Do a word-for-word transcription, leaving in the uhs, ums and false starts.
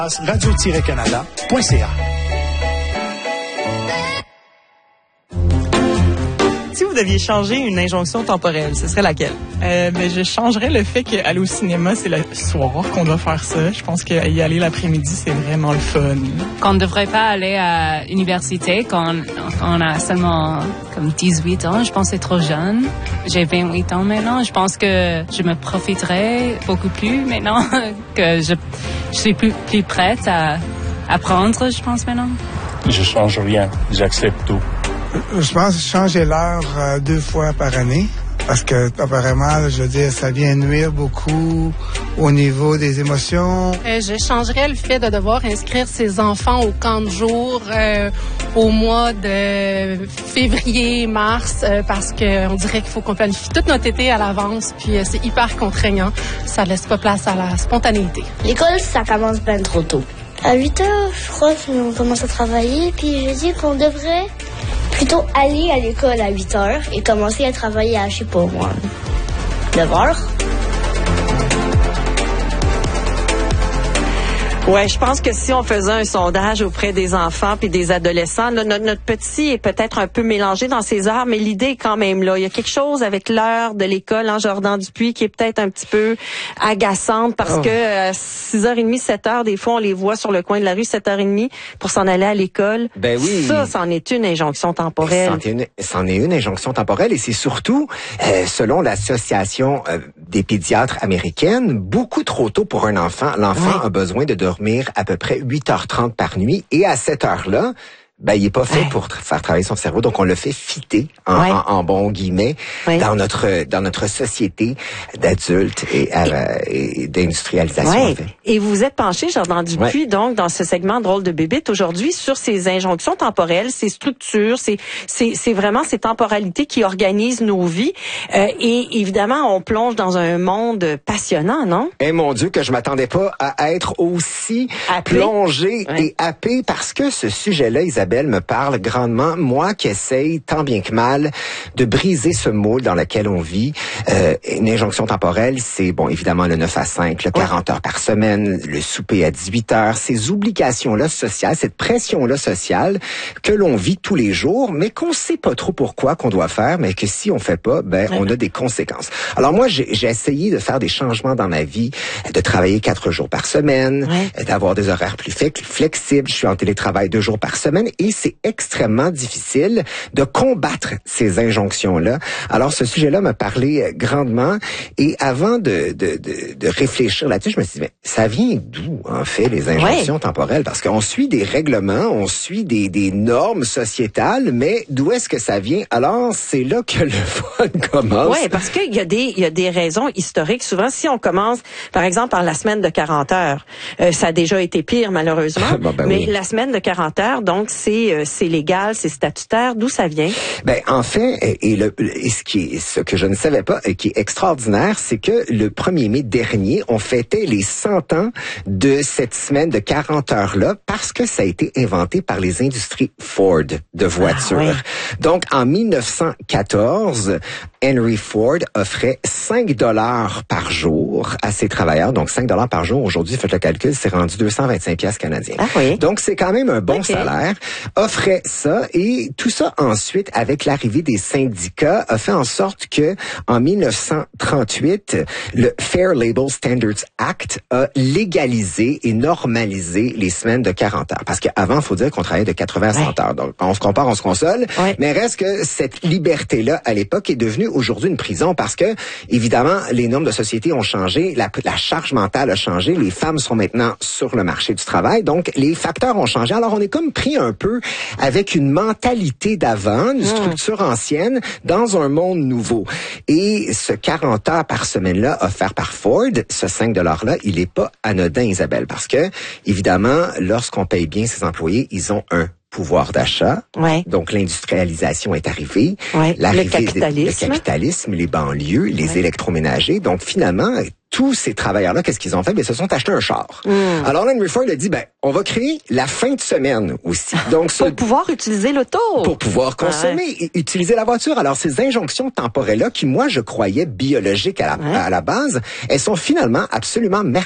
radio-canada point c a. Si vous deviez changer une injonction temporelle, ce serait laquelle? Euh, ben, je changerais le fait qu'aller au cinéma, c'est le soir qu'on doit faire ça. Je pense qu'y aller l'après-midi, c'est vraiment le fun. Qu'on ne devrait pas aller à l'université quand on a seulement comme dix-huit ans. Je pense que c'est trop jeune. J'ai vingt-huit ans maintenant. Je pense que je me profiterai beaucoup plus maintenant que je, je suis plus, plus prête à apprendre, je pense, maintenant. Je change rien. J'accepte tout. Je pense changer l'heure euh, deux fois par année parce que apparemment, je veux dire, ça vient nuire beaucoup au niveau des émotions. Euh, je changerais le fait de devoir inscrire ses enfants au camp de jour euh, au mois de février, mars, euh, parce qu'on dirait qu'il faut qu'on planifie tout notre été à l'avance, puis euh, c'est hyper contraignant. Ça laisse pas place à la spontanéité. L'école, ça commence bien trop tôt. À huit heures, je crois qu'on commence à travailler, puis je dis qu'on devrait plutôt aller à l'école à huit heures et commencer à travailler à, je sais pas moi, neuf heures. Ouais, je pense que si on faisait un sondage auprès des enfants puis des adolescents, là, notre, notre petit est peut-être un peu mélangé dans ses heures, mais l'idée est quand même là. Il y a quelque chose avec l'heure de l'école en Jordan-du-Puy qui est peut-être un petit peu agaçante parce oh. que à six heures trente, sept heures, des fois, on les voit sur le coin de la rue, sept heures trente pour s'en aller à l'école. Ben oui. Ça, c'en est une injonction temporelle. C'en est une, c'en est une injonction temporelle et c'est surtout, euh, selon l'Association euh, des pédiatres américaines, beaucoup trop tôt pour un enfant. L'enfant oui. a besoin de dormir à peu près huit heures trente par nuit et à cette heure-là, ben il est pas fait ouais. pour tra- faire travailler son cerveau, donc on le fait fitter en, ouais. en, en bon guillemets ouais. dans notre dans notre société d'adultes et, euh, et d'industrialisation. Ouais. En fait. Et vous êtes penché, Jordan Dupuis, ouais. donc dans ce segment Drôle de bébite aujourd'hui sur ces injonctions temporelles, ces structures, ces c'est c'est vraiment ces temporalités qui organisent nos vies. Euh, et évidemment, on plonge dans un monde passionnant, non? Eh mon Dieu, que je m'attendais pas à être aussi happé. plongé ouais. et happé parce que ce sujet-là, Isabelle, me parle grandement, moi qui essaye tant bien que mal de briser ce moule dans lequel on vit. Euh, une injonction temporelle, c'est bon évidemment le neuf à cinq, le quarante heures par semaine, le souper à dix-huit heures, ces obligations-là sociales, cette pression-là sociale que l'on vit tous les jours, mais qu'on sait pas trop pourquoi qu'on doit faire, mais que si on fait pas, ben on a des conséquences. Alors moi, j'ai, j'ai essayé de faire des changements dans ma vie, de travailler quatre jours par semaine, ouais. d'avoir des horaires plus flexibles. Je suis en télétravail deux jours par semaine. Et c'est extrêmement difficile de combattre ces injonctions-là. Alors, ce sujet-là m'a parlé grandement. Et avant de, de, de, de réfléchir là-dessus, je me suis dit, mais ça vient d'où, en fait, les injonctions ouais. temporelles? Parce qu'on suit des règlements, on suit des, des normes sociétales, mais d'où est-ce que ça vient? Alors, c'est là que le fun commence. Oui, parce qu'il y a des, il y a des raisons historiques. Souvent, si on commence, par exemple, par la semaine de quarante heures, euh, ça a déjà été pire, malheureusement. bon, ben mais oui. la semaine de quarante heures, donc, c'est c'est légal, c'est statutaire. D'où ça vient? Ben en fait, et, le, et ce qui est, ce que je ne savais pas et qui est extraordinaire, c'est que le premier mai dernier, on fêtait les cent ans de cette semaine de quarante heures-là parce que ça a été inventé par les industries Ford de voitures. Ah, oui. Donc en mille neuf cent quatorze, Henry Ford offrait cinq dollars par jour à ses travailleurs. Donc cinq dollars par jour. Aujourd'hui, faites le calcul, c'est rendu deux cent vingt-cinq piastres canadiens. Ah, oui. Donc c'est quand même un bon okay. salaire. Offrait ça et tout ça ensuite avec l'arrivée des syndicats a fait en sorte que en mille neuf cent trente-huit le Fair Labor Standards Act a légalisé et normalisé les semaines de quarante heures parce qu'avant il faut dire qu'on travaillait de quatre-vingts à cent ouais. heures donc on se compare on se console ouais. mais reste que cette liberté là à l'époque est devenue aujourd'hui une prison parce que évidemment les normes de société ont changé, la, la charge mentale a changé, les femmes sont maintenant sur le marché du travail donc les facteurs ont changé alors on est comme pris un peu avec une mentalité d'avant, une structure mmh. ancienne, dans un monde nouveau. Et ce quarante heures par semaine-là offert par Ford, ce cinq dollars-là, il est pas anodin, Isabelle, parce que, évidemment, lorsqu'on paye bien ses employés, ils ont un pouvoir d'achat. Ouais. Donc, l'industrialisation est arrivée. Ouais. Le capitalisme. Le capitalisme, les banlieues, les ouais. électroménagers. Donc, finalement, tous ces travailleurs-là, qu'est-ce qu'ils ont fait? Bien, ils se sont achetés un char. Mm. Alors, Henry Ford a dit, ben, on va créer la fin de semaine aussi. Donc, pour ce, pouvoir utiliser l'auto. Pour pouvoir consommer ouais. et utiliser la voiture. Alors, ces injonctions temporelles-là, qui, moi, je croyais biologiques à la, ouais. à la base, elles sont finalement absolument merveilleuses.